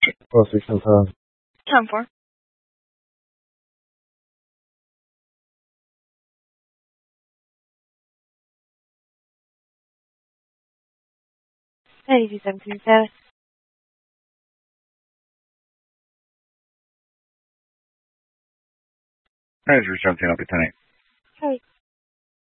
465. Time for. Hey, 17 status. Manager 17, I'll be 10-8. Hey.